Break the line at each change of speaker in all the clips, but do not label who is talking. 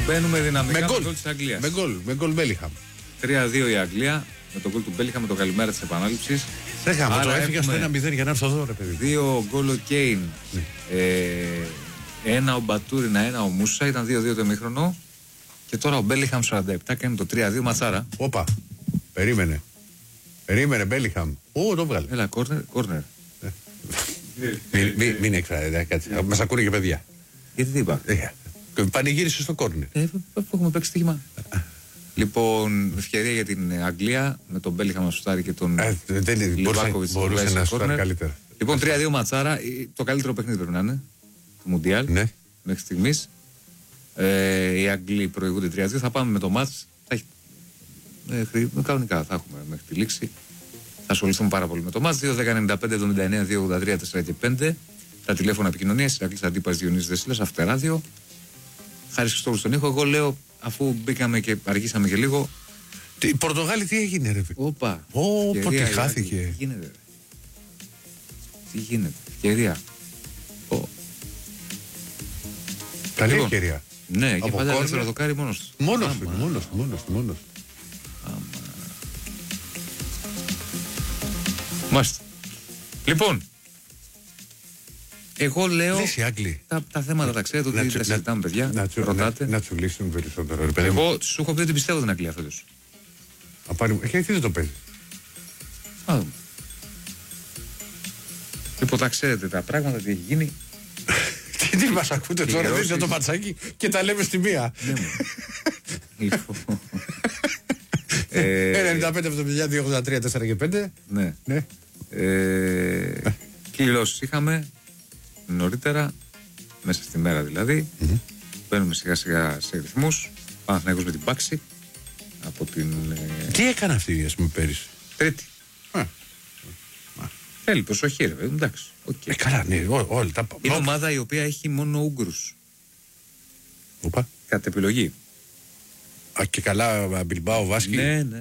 Μπαίνουμε δυναμικά με γκολ της Αγγλίας.
Με γκολ Μπέλιχαμ.
3-2 η Αγγλία με τον γκολ του Μπέλιχαμ με το καλημέρα της επανάληψης.
Το έφυγα στο 1-0 για να έρθω εδώ, ρε παιδί.
2 γκολ ο Κέιν. Ένα ο Μπατούρινα, ένα ο Μούσα. Ήταν 2-2 το ημίχρονο. Και τώρα ο Μπέλιχαμ 47 κάνει το 3-2 ματσάρα.
Όπα. Περίμενε Μπέλιχαμ. Το βγάλε.
Έλα, κόρνερ.
Μην έκφρατε, κάτσε. Μας ακούνε και παιδιά.
Γιατί τι είπα.
Πανηγύρισε στο κόρνερ.
Έχουμε παίξει στοίχημα. Λοιπόν, ευκαιρία για την Αγγλία με τον Μπέλιχαμ να σουτάρει και τον Λιβάκοβιτς.
Μπορούσε να σουτάρει καλύτερα.
Λοιπόν, 3-2 ματσάρα. Το καλύτερο παιχνίδι πρέπει να είναι του Μουντιάλ μέχρι στιγμής. Οι Αγγλοί προηγούνται 3-2. Θα πάμε με το μάτς. Κανονικά θα έχουμε μέχρι τη λήξη. Θα ασχοληθούμε πάρα πολύ με το μάτς. 2-10-95-79-2-83-4 και 5. Τα τηλέφωνα επικοινωνίας. Ηρακλής Αντίπας, Διονύσης Δεσίλας, Αυτεράδιο. Χάρης Χριστόγλου στον ήχο. Εγώ λέω, αφού μπήκαμε και αργήσαμε και λίγο.
Η Πορτογάλη τι έγινε, ρε.
Όπα.
Πότε χάθηκε.
Τι γίνεται, ρε. Τι γίνεται. Ευκαιρία.
Καλή ευκαιρία.
Ναι, και πάντα δεύτερο δοκάρι μόνος του.
Μόνος.
Μάλιστα. Λοιπόν, εγώ λέω τα θέματα τα ξέρετε ότι τα συζητάμε, παιδιά. Ρωτάτε.
Να τσουλήσουν περισσότερο.
Εγώ σου έχω πει ότι πιστεύω την Αγγλία φέτος.
Γιατί δεν το παίζει.
Λοιπόν, τα ξέρετε τα πράγματα, τι έχει γίνει.
Τι μας ακούτε τώρα, δείτε το ματσάκι και τα λέμε στη μία. 95-72-83-4 και 5.
Ναι. Κληρώσεις είχαμε νωρίτερα, μέσα στη μέρα δηλαδή. Μπαίνουμε σιγά σιγά σε ρυθμούς. Παναθηναϊκός με την Πάξη από την...
Τι έκανε αυτή, ας πούμε, πέρυσι?
Τρίτη. Θέλει προσοχή, ρε, εντάξει.
Καλά, ναι, όλα τα...
Είναι ομάδα η οποία έχει μόνο Ούγγρους.
Οπα.
Κατ' επιλογή.
Και καλά, Μπιλμπάο, Βάσκι.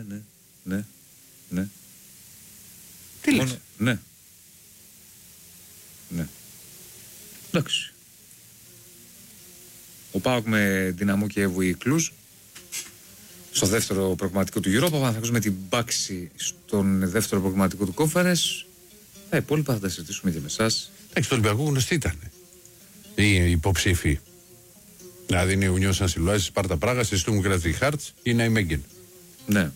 Ναι.
Τι λες?
Ναι. Εντάξει. Ο ΠΑΟΚ με Δυναμό και Εύβοη Κλουζ στο δεύτερο προγραμματικό του Europa. Θα ακούσουμε την Πάξη στον δεύτερο προγραμματικό του Conference. Τα υπόλοιπα θα τα συζητήσουμε και με εσάς.
Εντάξει, το Ολυμπιακό γνωστή ήταν. Οι υποψήφοι. Δηλαδή είναι η Ουνιόν Σαν Σιλουάζη, η Σπάρτα Πράγα, η Στούμου Γκραζι Χάρτς ή η Ναϊμέγγεν.
Ναι.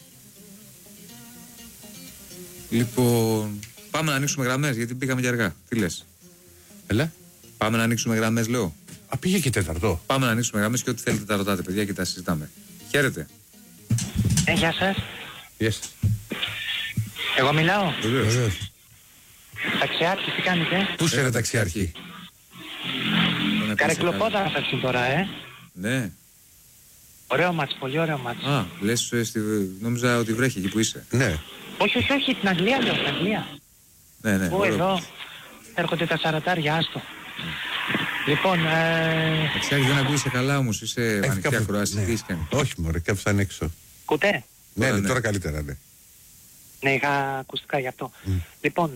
Λοιπόν, πάμε να ανοίξουμε γραμμές γιατί πήγαμε και αργά. Τι λες?
Έλα.
Πάμε να ανοίξουμε γραμμές, λέω.
Πήγε και τέταρτο.
Πάμε να ανοίξουμε γραμμές και ό,τι θέλετε τα ρωτάτε, παιδιά, και τα συζητάμε. Χαίρετε.
Γεια σας.
Yes.
Εγώ μιλάω.
Βεβαίως.
Ταξιάρχη, τι κάνετε?
Πού είσαι, ρε ταξιάρχη?
Καρεκλοπόδα θα έρθει τώρα,
Ναι.
Ωραίο μάτς, πολύ ωραίο μάτς.
Λες, νόμιζα ότι βρέχει εκεί που είσαι.
Ναι.
Όχι, την Αγγλία λέω, την Αγγλία.
Ναι.
Πού εδώ έρχονται τα σαρατάρια, άστο. Λοιπόν,
Ταξιάρχη, δεν ακούγεσαι καλά όμως, είσαι ανοιχτή ακροάση, τι έχεις κάνει?
Όχι μωρέ, κάψαν έξω.
Κουτέ.
Ναι, τώρα καλύτερα, ναι.
Ναι, είχα ακουστικά γι' αυτό. Λοιπόν,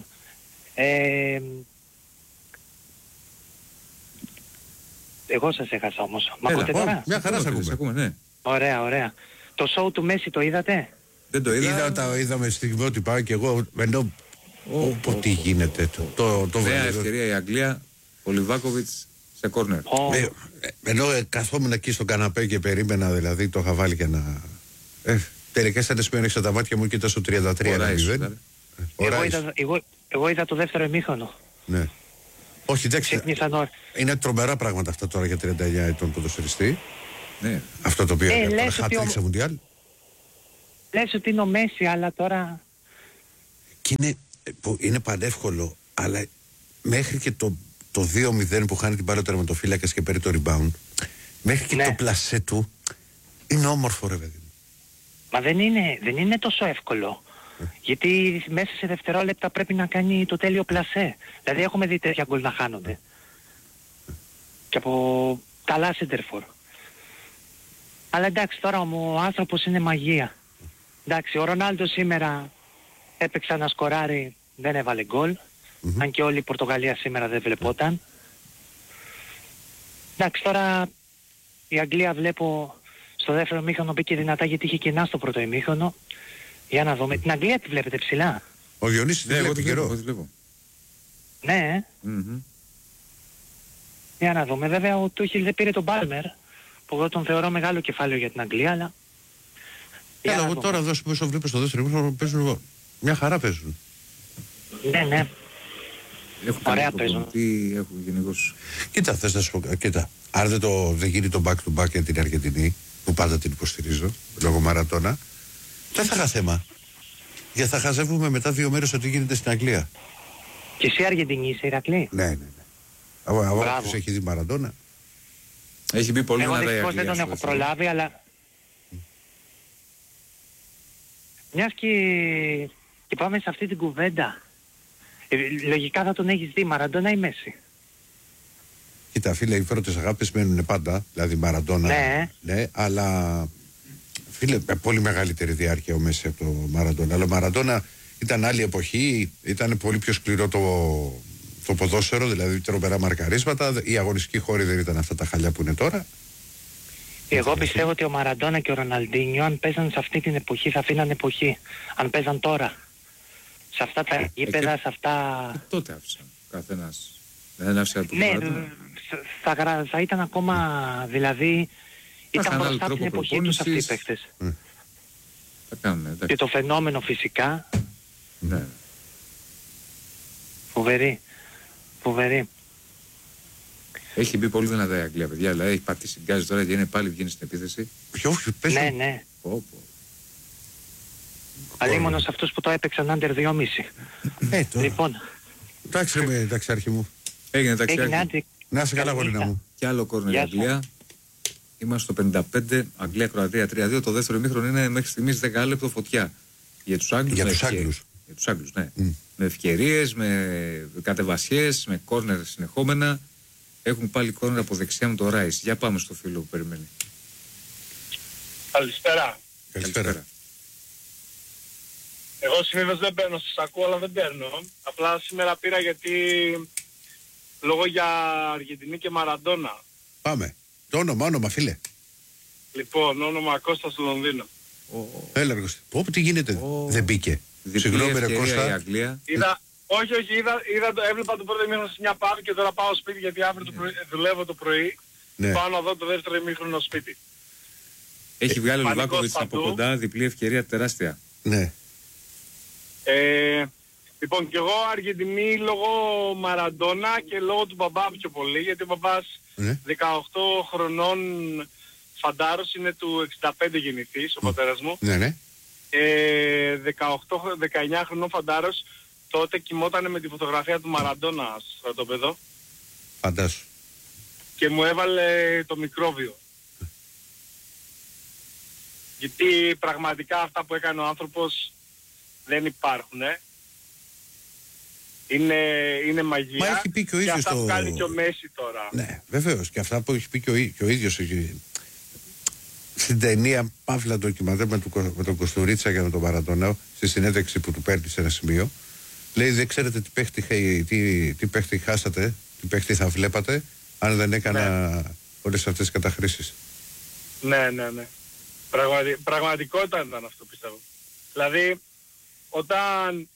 εγώ σας έχασα όμως. Μ' ακούτε τώρα?
Μια χαρά σας ακούμε,
ναι.
Ωραία. Το show του Μέση το είδατε?
Δεν το είδα.
Είδαμε στιγμιότυπα και εγώ ενώ... Τι γίνεται το
νέα ευκαιρία η Αγγλία, ο Λιβάκοβιτς σε κόρνερ.
Ενώ καθόμουν εκεί στον καναπέ και περίμενα, δηλαδή το είχα βάλει και να... Τελικά σαν τις πένεξα τα μάτια μου και ήταν στο 33-0.
Εγώ είδα το δεύτερο ημίχρονο.
Ναι. Όχι, εντάξει, είναι τρομερά πράγματα αυτά τώρα για 39 ετών ποδοσφαιριστή.
Ναι.
Αυτό το οποίο έκανε hat-trick σε Μουντιάλ.
Λες ότι είναι ο Μέση, αλλά τώρα...
Και είναι πανεύκολο, αλλά μέχρι και το 2-0 που χάνει την μπάλα ο τερματοφύλακας και παίρνει το rebound, μέχρι και το πλασέ του, είναι όμορφο, ρε παιδί.
Μα δεν είναι τόσο εύκολο. Γιατί μέσα σε δευτερόλεπτα πρέπει να κάνει το τέλειο πλασέ. Δηλαδή έχουμε δει τέτοια γκολ να χάνονται. Και από καλά σεντερφόρ. Αλλά εντάξει, τώρα ο άνθρωπος είναι μαγεία. Εντάξει, ο Ρονάλντο σήμερα έπαιξε να σκοράρει, δεν έβαλε γκολ. Αν και όλη η Πορτογαλία σήμερα δεν βλεπόταν. Εντάξει, τώρα η Αγγλία βλέπω Στο δεύτερο ημίχρονο μπήκε δυνατά γιατί είχε κενά στο πρώτο ημίχρονο. Για να δούμε. Την Αγγλία τη βλέπετε ψηλά?
Ο Διονύσης
Ναι,
δεν
εγώ
βλέπει
τη
καιρό.
βλέπω.
Ναι. Για να δούμε. Βέβαια ο Τούχελ δεν πήρε τον Πάλμερ, που εγώ τον θεωρώ μεγάλο κεφάλαιο για την Αγγλία, αλλά... για
Έλα,
να
εγώ
δούμε.
τώρα εδώ όσο βλέπω στο δεύτερο ημίχρονο παίζουν μια χαρά παίζουν.
Ναι, ναι.
Έχουν
Ωραία
κάνει
παίζουν.
προπονητή, έχουν γενικώς...
Κοίτα, θες να σου πω, κοίτα. Αν δεν γίνει το back to back για την Αργεντινή, που πάντα την υποστηρίζω, λόγω Μαρατώνα, δεν θα είχα θέμα. Γιατί θα χαζεύουμε μετά 2 μέρες ότι γίνεται στην Αγγλία.
Και εσύ Αργεντινή είσαι, Ηρακλή?
Ναι. Από
Μπράβο.
όποιος έχει δει Μαρατώνα.
Έχει μπει πολύ
Εγώ
δυνατά η
δυστυχώς
Αγγλία.
δεν τον
στο
έχω
δεύτερο.
προλάβει, αλλά... Μιας και πάμε σε αυτή την κουβέντα. Λογικά θα τον έχεις δει, Μαραντόνα ή Μέση?
Κοίτα, φίλε, οι πρώτες αγάπες μένουν πάντα. Δηλαδή Μαρατώνα.
Ναι.
Αλλά. Φίλε, με πολύ μεγαλύτερη διάρκεια ο Μέση από το Μαρατώνα. Αλλά ο Μαρατώνα ήταν άλλη εποχή, ήταν πολύ πιο σκληρό το ποδόσφαιρο, δηλαδή τρομερά μαρκαρίσματα. Οι αγωνιστικοί χώροι δεν ήταν αυτά τα χαλιά που είναι τώρα.
Εγώ πιστεύω ότι ο Μαραντόνα και ο Ροναλντίνιο, αν παίζαν σε αυτή την εποχή, θα αφήναν εποχή. Αν παίζαν τώρα. Σε αυτά τα γήπεδα, σε αυτά...
Και τότε άφησαν καθένας. Δεν άφησε από τον
Ναι,
Μαρατώνα.
θα ήταν ακόμα, δηλαδή... Ήταν
είχαν άλλο
μπροστά από την
τρόπο
εποχή τους αυτοί οι
προπόνησης.
παίκτες.
Θα κάνουν, εντάξει.
Και το φαινόμενο φυσικά,
Ναι.
φοβερή.
Έχει μπει πολύ δυνατά η Αγγλία, παιδιά. Δηλαδή έχει πατήσει γκάζι τώρα και είναι πάλι βγαίνει στην επίθεση.
Όχι, παίζουν.
Ναι.
Πω.
Αλίμονο σε αυτούς που το έπαιξαν άντερ 2,5.
Τώρα.
Λοιπόν,
Εντάξει, αρχή μου.
Έγινε
έγινε
ταξιάκι.
άντερ.
Να είσαι καλά, γορίνα μου.
Και άλλο κόρνερ η
Γεια
Αγγλία. Είμαστε στο 55, Αγγλία-Κροατία 3-2. Το δεύτερο ημίχρονο είναι μέχρι στιγμής 10 λεπτό φωτιά. Για τους Άγγλους.
Για
με
τους
ευκαι-
Άγγλους.
Για τους Άγγλους, ναι. Με ευκαιρίες, με κατεβασιές, με κόρνερ συνεχόμενα. Έχουν πάλι κόρνερ από δεξιά με το Ράις. Για πάμε στο φίλο που περιμένει.
Καλησπέρα.
Καλησπέρα.
Εγώ συνήθως δεν παίρνω, σας ακούω αλλά δεν παίρνω. Απλά σήμερα πήρα γιατί λόγω για Αργεντινή και Μαραντόνα.
Πάμε. Το όνομα, φίλε.
Λοιπόν, όνομα Κώστας του Λονδίνου.
Έλα, Εργοστή. Τι γίνεται, δεν μπήκε.
Διπλή
Συγγνώμη, ρε
ευκαιρία η
Κώστα.
Αγγλία.
Όχι, έβλεπα το πρώτο ημίχρονο σε μια παύση και τώρα πάω σπίτι γιατί αύριο δουλεύω το πρωί.
Ναι.
Πάω να δω το δεύτερο ημίχρονο σπίτι.
Έχει βγάλει ο
πανικός
Λιβάκοβιτς από
παντού.
κοντά, διπλή ευκαιρία τεράστια.
Ναι.
Λοιπόν, και εγώ Αργεντινή λόγω Μαραντόνα και λόγω του μπαμπά πιο πολύ, γιατί ο μπαμπάς
Ναι.
18 χρονών φαντάρος είναι του 65 γεννηθής, ο πατέρας μου.
Ναι.
19 χρονών φαντάρος, τότε κοιμότανε με τη φωτογραφία του Μαραντόνα στο στρατόπεδο
Φαντάσου.
και μου έβαλε το μικρόβιο. Γιατί πραγματικά αυτά που έκανε ο άνθρωπος δεν υπάρχουν, Είναι μαγεία.
Μα έχει πει και ο
και
ίδιος
αυτά
το...
που κάνει και ο Μέση τώρα.
Ναι, βεβαίως. Και αυτά που έχει πει και ο ίδιος στην ταινία Παύλα ντοκιμαντέρ με τον Κωστουρίτσα και με τον Μαραντόνα, στη συνέντευξη που του παίρνει σε ένα σημείο, λέει δεν ξέρετε τι παίχτη χάσατε, τι παίχτη θα βλέπατε αν δεν έκανα όλες αυτές τις καταχρήσεις.
Ναι. Πραγματικότητα ήταν αυτό, πιστεύω. Δηλαδή, όταν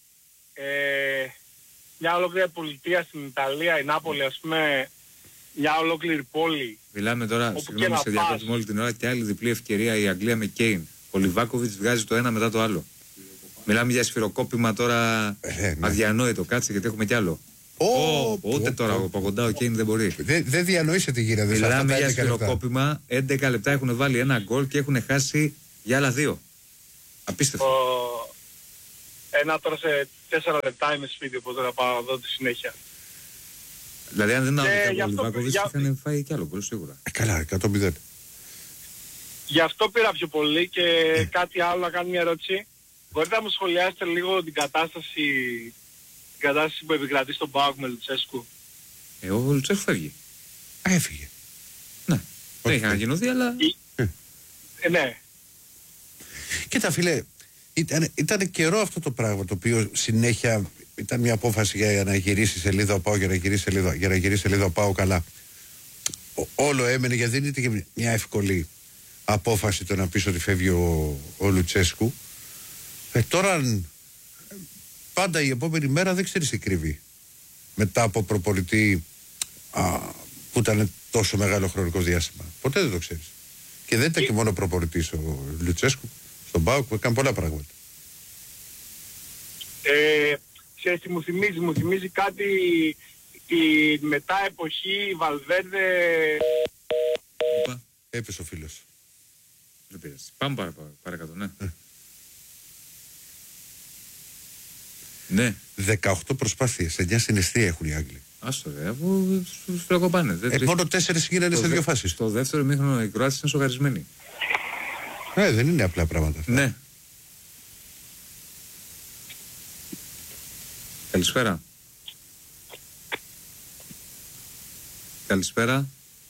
μια ολόκληρη πολιτεία στην Ιταλία, η Νάπολη, ας πούμε, μια ολόκληρη πόλη.
Μιλάμε τώρα,
Όπου
συγγνώμη,
και να
σε διακόπτουμε όλη την ώρα και άλλη διπλή ευκαιρία η Αγγλία με Κέιν. Ο Λιβάκοβιτς βγάζει το ένα μετά το άλλο. Μιλάμε για σφυροκόπημα τώρα
Ναι.
αδιανόητο. Κάτσε γιατί έχουμε κι άλλο. Ούτε τώρα από κοντά ο Κέιν δεν μπορεί.
Δεν διανοείσαι τι γίνεται.
Μιλάμε για σφυροκόπημα. 11 λεπτά έχουν βάλει ένα γκολ και έχουν χάσει για άλλα 2. Απίστευτο.
Ένα τώρα σε 4 λεπτά είμαι σπίτι, οπότε να πάω να δω τη συνέχεια.
Δηλαδή, αν δεν
γι'
ήταν ο
αυτό-
Λιβάκοβιτς,
για-
είχαν φάει κι άλλο γκολ σίγουρα.
Καλά, 100-0.
Γι' αυτό πήρα πιο πολύ και κάτι άλλο να κάνω μια ερώτηση. Μπορείτε να μου σχολιάσετε λίγο την κατάσταση που επικρατεί στον ΠΑΟΚ με Λουτσέσκου.
Ο Λουτσέσκου φεύγει.
Έφυγε.
Ναι. Δεν
Όχι.
είχε ανακοινωθεί, αλλά.
Ναι.
Κοίτα φίλε, ήταν καιρό αυτό το πράγμα το οποίο συνέχεια ήταν μια απόφαση για να γυρίσει σελίδα ο ΠΑΟΚ, για να γυρίσει σελίδα ο ΠΑΟΚ καλά. Όλο έμενε γιατί δεν ήταν και μια εύκολη απόφαση το να πεις ότι φεύγει ο Λουτσέσκου. Τώρα πάντα η επόμενη μέρα δεν ξέρεις τι κρύβει. Μετά από προπονητή που ήταν τόσο μεγάλο χρονικό διάστημα. Ποτέ δεν το ξέρεις. Και δεν ήταν και μόνο προπονητής ο Λουτσέσκου. Στον ΠΑΟΚ που έκανε πολλά πράγματα.
Ξέρεις τι μου θυμίζει? Μου θυμίζει κάτι τη μετά εποχή Βαλβέρντε.
Έπεσε ο φίλος.
Δεν πειράζει. Πάμε παρακάτω, ναι. Ναι.
18 προσπάθειες, 9 στην εστία έχουν οι Άγγλοι.
Άστο ρε, αφού τους φραγωπάνε.
Μόνο 4 γίνανε σε 2 φάσεις.
Στο δεύτερο μήχρονο οι Κροάτες είναι σοκαρισμένοι.
Δεν είναι απλά πράγματα αυτά.
Ναι. Καλησπέρα. Καλησπέρα.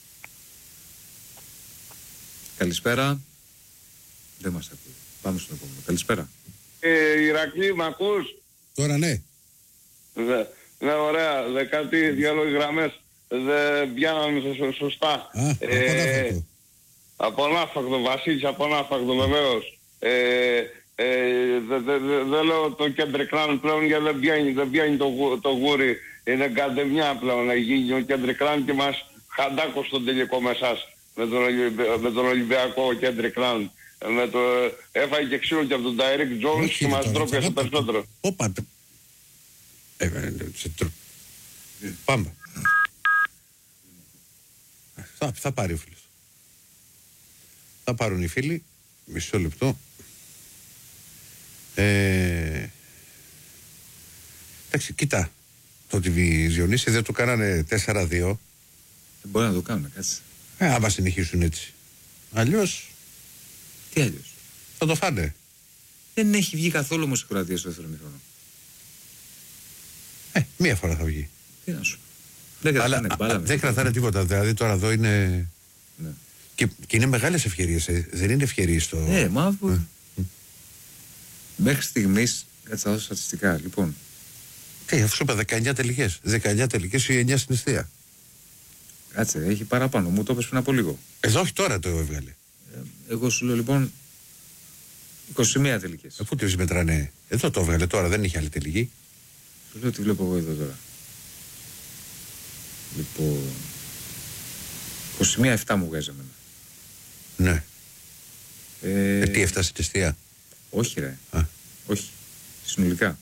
Καλησπέρα. Δεν μας ακούει. Πάμε στον επόμενο. Καλησπέρα.
Ηρακλή, μ' ακούς?
Τώρα ναι.
Ναι, ωραία. Κάτι διάλογοι γραμμές δεν πιάνανε σωστά. Απονάφακτο, Βασίλης, απονάφακτο βεβαίως. Δεν λέω το κεντρικράν πλέον γιατί δεν πιάνει το γούρι. Είναι καντεμιά πλέον να γίνει ο κεντρικράν και μας χαντάκο στον τελικό με εσάς. Με τον Ολυμπιακό κεντρικράν. Έφαγε και ξύλο και από τον Ντάιρικ Τζόνς και μας ντρόπιασε περισσότερο.
Όπα. Πάμε. Θα πάρει ο φίλος. Θα πάρουν οι φίλοι. Μισό λεπτό. Εντάξει, κοίτα. Το TV Διονύση δεν το κάνανε 4-2.
Μπορεί να το κάνουν, κάτσε.
Άμα συνεχίσουν έτσι. Αλλιώς.
Τι αλλιώς?
Θα το φάνε.
Δεν έχει βγει καθόλου όμως η Κροατία στο δεύτερο μήχρονο.
Μία φορά θα βγει.
Τι να σου. Δεν κρατάνε μπάλα.
Δεν κρατάνε τίποτα. Δηλαδή τώρα εδώ είναι.
Ναι.
Και είναι μεγάλες ευκαιρίες. Δεν είναι ευκαιρίες το.
Ναι, μα αφού. Μέχρι στιγμής, κάτσε να δώσω στατιστικά. Λοιπόν.
Αφού σου είπα 19 τελικές. 19 τελικές ή 9 στην εστία.
Κάτσε, έχει παραπάνω. Μου το έπαιξε πριν από λίγο.
Εδώ όχι τώρα το έβγαλε.
Εγώ σου λέω λοιπόν 21 τελικές.
Αφού τις μετράνε. Εδώ το έβγαλε τώρα, δεν είχε άλλη τελική.
Σου λέω τι βλέπω εγώ εδώ τώρα. Λοιπόν. 21-7 μου βγάζει εμένα.
Ναι. Τι έφτασε στην εστία?
Όχι ρε. Όχι. Συνολικά.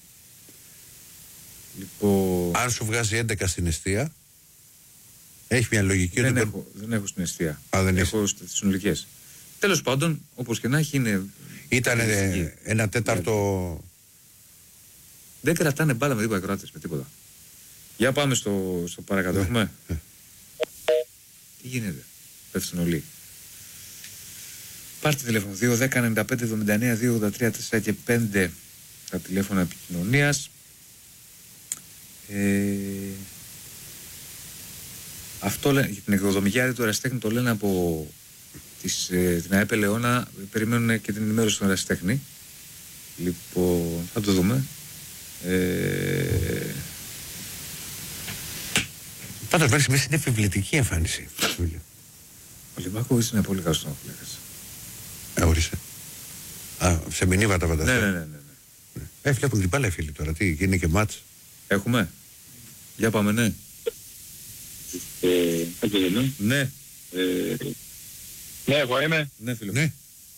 Λοιπόν.
Αν σου βγάζει 11 στην εστία, έχει μια λογική.
Δεν έχω στην εστία.
Δεν
έχω στις συνολικές. Τέλος πάντων, όπως και να έχει είναι.
Ήταν ένα τέταρτο.
Δεν κρατάνε μπάλα με τίποτα οι Κροάτες, με τίποτα. Για πάμε στο παρακάτω. Έχουμε. Τι γίνεται? Πέφτουν όλοι. Πάρτε τηλέφωνο 2-10-95-79-283-4 και 5 τα τηλέφωνα επικοινωνίας. Αυτό λένε, για την εκδοδομική άδεια του ερασιτέχνη το λένε από την ΑΕΠ Ελαιώνα, περιμένουν και την ενημέρωση του ερασιτέχνη. Λοιπόν, θα το δούμε.
Πάντως μέχρι μέσα είναι επιβλητική εμφάνιση.
Ο Λιμπάκοβιτς είναι πολύ καλός στον Αφλέκας.
Όρισε. Σε μηνύματα φανταστείτε.
Ναι.
Βλέπουν την μπάλα οι φίλοι τώρα. Τι, είναι και μάτς.
Έχουμε. Για πάμε, ναι. Ναι.
Ναι, εγώ είμαι.
Ναι, φίλο.
Ναι.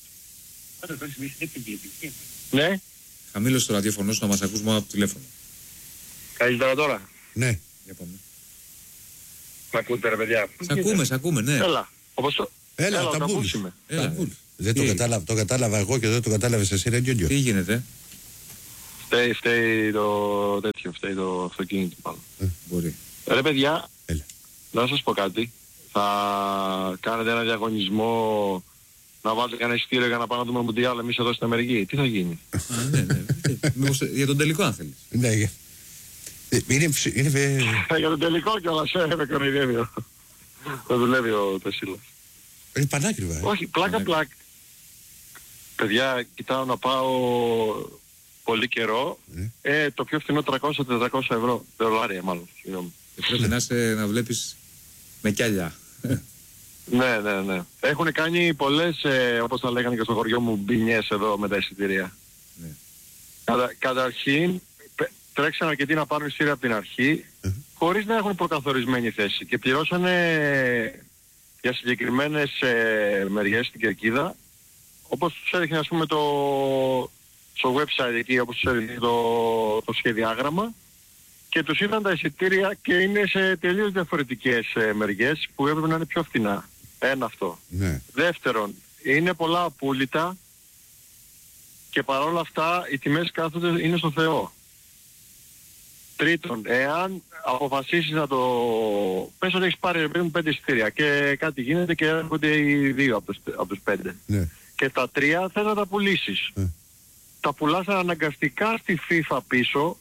Ναι.
Χαμήλωσε το ραδιοφωνό σου να μας ακούς μόνο από το τηλέφωνο.
Καλύτερα τώρα.
Ναι.
Για πάμε.
Μ' ακούτε ρε παιδιά?
Σ' ακούμε, ναι.
Έλα. Όπως το...
Έλα, τα μπούλς. Δεν το κατάλαβα εγώ και δεν το κατάλαβες εσύ, ρε Γκιόγκιο.
Τι γίνεται?
Φταίει το τέτοιο, φταίει το αυτοκίνητο πάνω.
Μπορεί.
Ρε παιδιά,
Έλα.
να σας πω κάτι. Θα κάνετε ένα διαγωνισμό να βάλετε κανένα εισιτήριο για να πάμε να δούμε Μουντιάλ εμείς εδώ στην Αμερική. Τι θα γίνει?
Ναι. Μήπως για τον τελικό αν θέλεις.
Ναι,
Για τον τελικό κιόλας, με κοροϊδεύει. Θα δουλεύει ο Τεσίλας.
είναι πανάκριβα.
Όχι, πλάκα. Παιδιά, κοιτάω να πάω πολύ καιρό. Το πιο φθηνό 300-400 ευρώ. $, μάλλον.
Πρέπει να βλέπεις με κιάλια.
Ναι, ναι, ναι. Έχουν κάνει πολλές, όπως τα λέγανε και στο χωριό μου, μπινιές εδώ με τα εισιτήρια.
Ναι.
Καταρχήν, τρέξαν αρκετοί να πάρουν εισιτήρια από την αρχή, χωρίς να έχουν προκαθορισμένη θέση. Και πληρώσανε για συγκεκριμένες μεριές στην κερκίδα, όπως τους έδειχνε ας πούμε στο website εκεί, όπως τους έδειχνε το σχεδιάγραμμα, και τους ήρθαν τα εισιτήρια και είναι σε τελείως διαφορετικές μεριές που έπρεπε να είναι πιο φθηνά. Ένα αυτό.
Ναι.
Δεύτερον, είναι πολλά απούλητα και παρόλα αυτά οι τιμές κάθονται είναι στο Θεό. Τρίτον, εάν αποφασίσεις να το... Πες ότι έχεις πάρει 5 εισιτήρια και κάτι γίνεται και έρχονται οι 2 από τους 5.
Ναι.
Και τα 3 θες να τα πουλήσεις. Τα πουλάς αναγκαστικά στη FIFA πίσω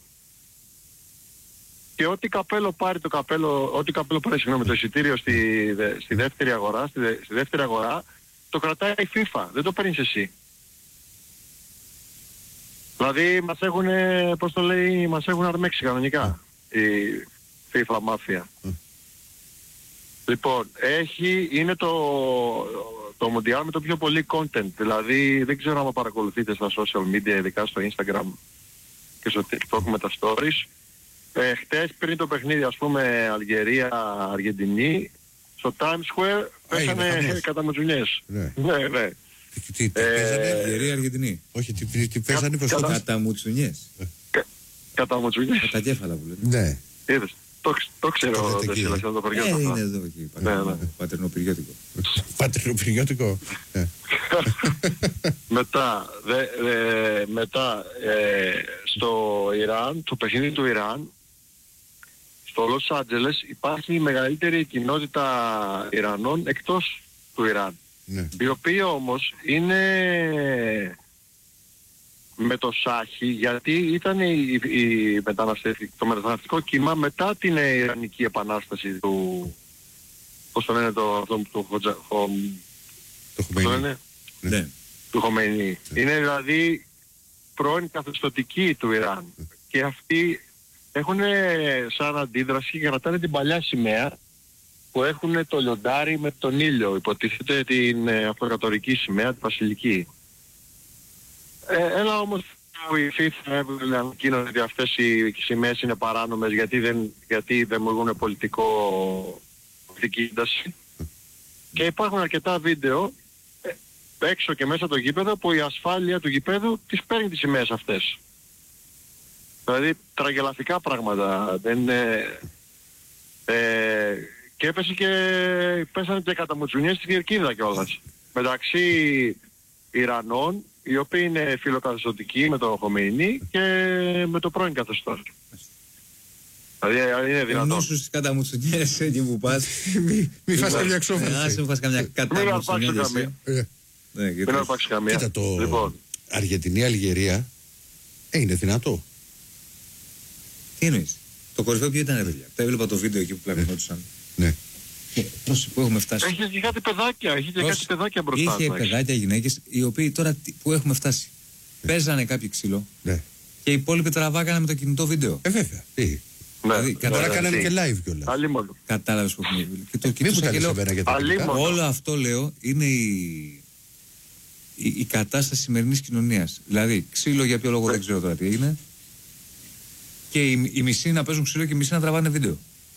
και ό,τι καπέλο πάρει το εισιτήριο στη δεύτερη αγορά, το κρατάει η FIFA, δεν το παίρνεις εσύ. Δηλαδή μας έχουν, πώς το λέει, μας έχουν αρμέξει κανονικά η FIFA μάφια. Λοιπόν, είναι το Μουντιάλ με το πιο πολύ content. Δηλαδή δεν ξέρω αν παρακολουθείτε στα social media, ειδικά στο Instagram και στο TikTok με τα stories. Χτες πριν το παιχνίδι, ας πούμε, Αλγερία-Αργεντινή, στο Times Square πέσανε καταμουτζουνιές.
Ναι.
Ναι, ναι.
Τι παίζανε?
Αλγερία, Αργεντινή.
Όχι, τι παίζανε προς το...
Καταμουτσουνιές.
Καταμουτζουνιές.
Τα κέφαλα που λένε.
Ναι.
Είδες, το ξέρω,
εκεί.
δεν ξέρω το χωριό.
Είναι εδώ εκεί. Πατερνοπυριώτικο.
Πατρινοπυριώτικο.
Μετά στο Ιράν, το παιχνίδι του Ιράν, στο Λος Άντζελες υπάρχει η μεγαλύτερη κοινότητα Ιρανών εκτός του Ιράν.
Ναι.
Οι οποίοι όμως είναι με το Σάχι, γιατί ήταν το μεταναστευτικό κύμα μετά την Ιρανική επανάσταση του... Πώς το λένε του Χομεϊνί. Είναι δηλαδή πρώην καθεστωτικοί του Ιράν. Και αυτοί έχουν σαν αντίδραση και κρατάνε την παλιά σημαία που έχουν το λιοντάρι με τον ήλιο. Υποτίθεται την αυτοκρατορική σημαία, τη βασιλική. Έλα όμως που η FIFA έβγαλε ανακοίνωση ότι αυτές οι σημαίες είναι παράνομες γιατί δημιουργούν πολιτική ένταση. Και υπάρχουν αρκετά βίντεο έξω και μέσα το γήπεδο που η ασφάλεια του γήπεδου τις παίρνει τις σημαίες αυτές. Δηλαδή τραγελαφικά πράγματα. Και έπεσε και πέσανε και καταμουτσουνιές στην κερκίδα κιόλας. Μεταξύ Ιρανών, οι οποίοι είναι φιλοκαθεστωτικοί με το Χομεϊνί και με το πρώην καθεστώς. Δηλαδή είναι δυνατόν.
Ενώσου στις καταμουτσουνιές εκεί που πας.
Μη φας καμιά ξόφερση.
Άσε μου φας καμιά καταμουτσουνιές.
Δεν αρπάξει καμία.
Κοίτα το Αργεντινή-Αλγερία είναι δυνατό.
Τι εννοείς? Το κορυφαίο ποιο ήταν, παιδιά? Τα έβλεπα το βίντεο εκεί που πλακωνόντουσαν.
Ναι.
Που έχουμε φτάσει.
Έχει και κάτι παιδάκια, μπροστά.
Είχε παιδάκια, γυναίκες, οι οποίοι τώρα που έχουμε φτάσει. Παίζανε κάποιο ξύλο και οι υπόλοιποι τραβάγανε με το κινητό βίντεο.
Βέβαια.
Δηλαδή,
τώρα κάνανε και live κιόλας.
Κατάλαβες που έχουμε βγει.
Μήπως τα λες για τα τεχνικά.
Όλο αυτό, λέω, είναι η κατάσταση σημερινής κοινωνίας. Δηλαδή, ξύλο για ποιο λόγο δεν ξέρω τώρα τι έγινε. Και οι μισοί να παίζουν ξύλο και οι μισοί να τραβάνε βίντεο.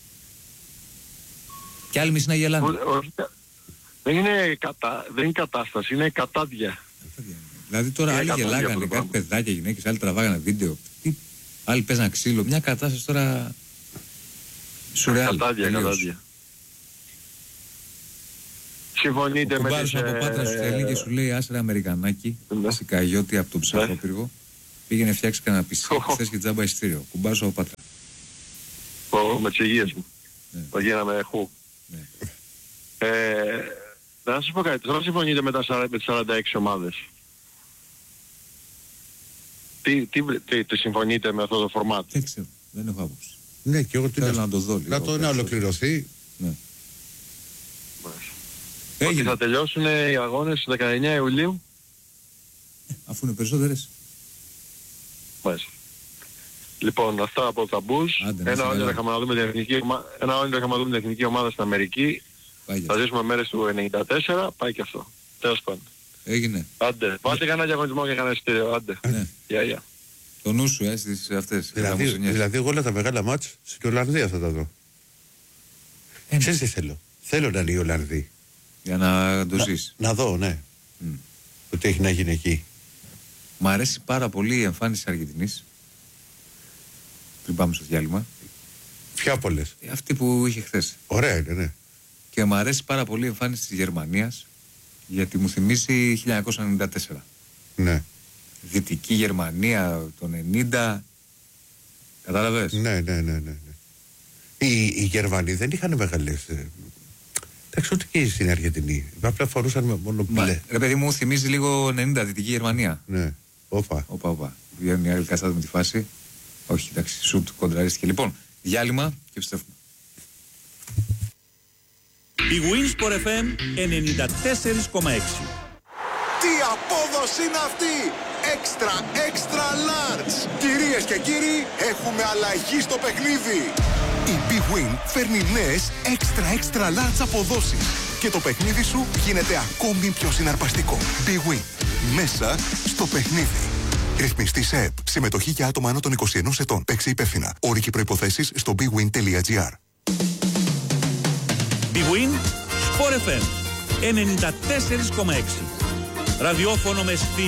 Και άλλοι μισοί να γελάνε.
Δεν είναι κατάσταση, είναι κατάδια.
Δηλαδή τώρα άλλοι γελάγανε, κάτι παιδάκια, γυναίκες, άλλοι τραβάγανε βίντεο. Άλλοι παίζανε ξύλο. Μια κατάσταση τώρα σουρεάλ.
Κατάδια. Συμφωνείτε με τις...
Ο από Πάτρα σου θέλει και σου λέει άσερα Αμερικανάκι, Σικαγιώτη από τον ψαρόπυργο. Πήγαινε φτιάξει κανένα πισί, χθες και τζάμπα ειστήριο. Κουμπάζω από Πάτρα.
Με τις υγείες μου. Το γίναμε χου. Να σας πω κάτι, τώρα συμφωνείτε με τις 46 ομάδες. Τι συμφωνείτε με αυτό το φορμάτ?
Δεν ξέρω, δεν έχω άποψη.
Ναι, και εγώ
θέλω να το δω λίγο.
Να ολοκληρωθεί.
Ναι.
Ότι θα τελειώσουν οι αγώνες στις 19 Ιουλίου.
Αφού είναι περισσότερες.
Μάλιστα. Λοιπόν, αυτά από τα Bulls. Ένα όνειρο είχαμε να δούμε την εθνική ομάδα στην Αμερική. Θα ζήσουμε μέρες του 94, πάει και αυτό. Τέλος πάντων.
Έγινε.
Άντε, πάτε κανένα διαγωνισμό και κανένα εισιτήριο, άντε.
Ναι.
Γεια.
Το νου σου, στις αυτές.
Δηλαδή εγώ όλα τα μεγάλα μάτς στην Ολλανδία θα τα δω. Ξέρεις τι θέλω. Θέλω να είναι οι Ολλανδοί.
Για να το ζεις.
Να δω, ναι. Ότι έχει να γίνει εκεί.
Μ' αρέσει πάρα πολύ η εμφάνιση της Αργεντινής. Πριν πάμε στο διάλειμμα.
Ποια πολλές.
Αυτή που είχε χθες.
Ωραία είναι, ναι.
Και μου αρέσει πάρα πολύ η εμφάνιση της Γερμανίας, γιατί μου θυμίζει 1994.
Ναι.
Δυτική Γερμανία των 90. Κατάλαβες.
Ναι. Οι Γερμανοί δεν είχαν μεγάλες. Εντάξει, ούτε και στην Αργεντινή. Απλά φορούσαν μόνο μπλε.
Ρε παιδί μου, θυμίζει λίγο 90 Δυτική Γερμανία.
Ναι. Όπα.
Βγαίνουν οι άλλοι καστάτε με τη φάση. Όχι, εντάξει, σουτ κοντραρίστηκε. Λοιπόν, διάλειμμα και επιστρέφουμε.
Η Winsport FM 94,6.
Τι απόδοση είναι αυτή! Extra large! Κυρίες και κύριοι, έχουμε αλλαγή στο παιχνίδι! Η Big Win φέρνει νέες extra large αποδόσεις και το παιχνίδι σου γίνεται ακόμη πιο συναρπαστικό. Big Win. Μέσα στο παιχνίδι. Ρυθμιστή σε ΕΠ. Συμμετοχή για άτομα άνω των 21 ετών. Παίξε υπεύθυνα. Όροι και προϋποθέσεις στο bigwin.gr.
Big Win Sport FM 94,6. Ραδιόφωνο με